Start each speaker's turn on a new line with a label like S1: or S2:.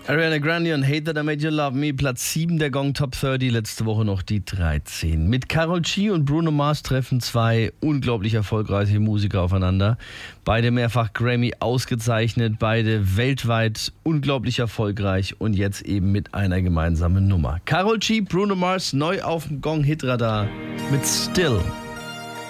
S1: Ariana Grande und Hate That I Made You Love Me, Platz 7 der Gong Top 30, letzte Woche noch die 13. Mit Karol G und Bruno Mars treffen zwei unglaublich erfolgreiche Musiker aufeinander. Beide mehrfach Grammy ausgezeichnet, beide weltweit unglaublich erfolgreich und jetzt eben mit einer gemeinsamen Nummer. Karol G, Bruno Mars, neu auf dem Gong Hitradar mit Still.